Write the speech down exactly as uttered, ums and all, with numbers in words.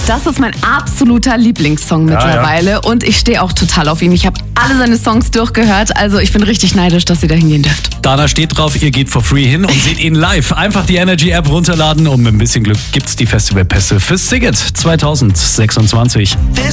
Das ist mein absoluter Lieblingssong mittlerweile. Ja, ja. Und ich stehe auch total auf ihn. Ich habe alle seine Songs durchgehört. Also ich bin richtig neidisch, dass ihr da hingehen dürft. Dana steht drauf, ihr geht for free hin und seht ihn live. Einfach die Energy-App runterladen und mit ein bisschen Glück gibt's die Festivalpässe für Siget zwanzig sechsundzwanzig.